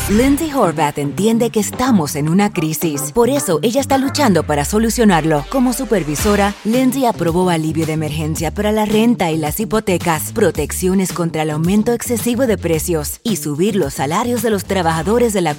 Lindsay Horvath entiende que estamos en una crisis. Por eso, ella está luchando para solucionarlo. Como supervisora, Lindsay aprobó alivio de emergencia para la renta y las hipotecas, protecciones contra el aumento excesivo de precios y subir los salarios de los trabajadores de la